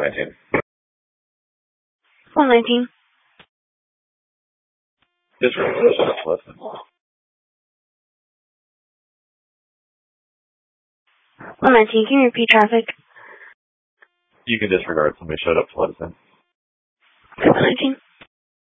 119. 119. Disregard, listen. 119, can you repeat traffic? You can disregard. Somebody showed up to let us in. 119.